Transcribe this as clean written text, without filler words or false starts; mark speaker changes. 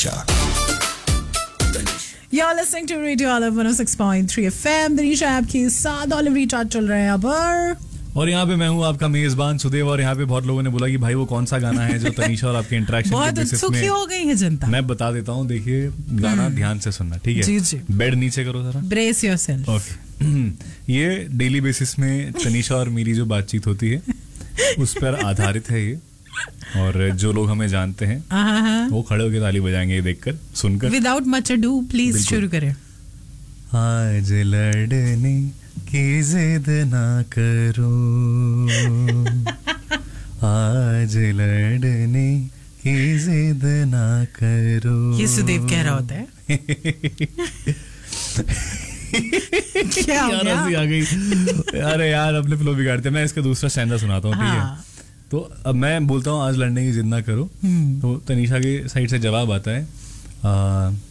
Speaker 1: You're listening to Radio Olive 106.3 FM. Tanisha आपके साथ olivary chart चल रहे हैं यहाँ पर,
Speaker 2: और यहाँ पे मैं हूँ आपका मेजबान सुदेव। और यहाँ पे बहुत लोगों ने बोला कि भाई वो कौन सा गाना है जो तनीषा और आपके इंटरेक्शन
Speaker 1: बहुत उत्सुकी हो गई है जनता।
Speaker 2: मैं बता देता हूँ, देखिए गाना ध्यान से सुनना, ठीक है?
Speaker 1: जी जी।
Speaker 2: बेड नीचे करो जरा,
Speaker 1: ब्रेस योरसेल्फ।
Speaker 2: ओके। ये डेली बेसिस में तनीषा और मेरी जो बातचीत होती है उस पर आधारित है ये, और जो लोग हमें जानते हैं वो खड़े होकर ताली बजाएंगे ये देखकर, सुनकर।
Speaker 1: विदाउट मच अडू प्लीज शुरू करें।
Speaker 2: आज लड़ने की जिद ना करो, आज लड़ने की जिद ना करो।
Speaker 1: ये सुदेव कह रहा होता है। क्या हो गया?
Speaker 2: आ गई। अरे यार अपने फ्लो बिगाड़ते। मैं इसका दूसरा स्टैंडा सुनाता हूँ, ठीक है? तो अब मैं बोलता हूँ आज लड़ने की जिद ना करो, तो तनीषा की साइड से जवाब आता है